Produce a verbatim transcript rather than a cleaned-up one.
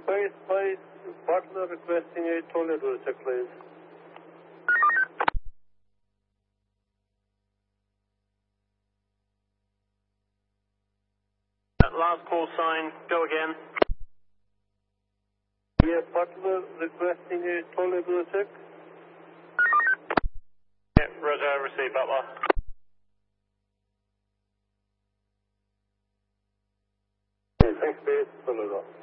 base flight, Butler requesting a Toledo check, please. Last call sign, go again. Yeah, Butler requesting a Toledo check. Yeah, Roger, receive Butler. Okay, thanks, base, Toledo.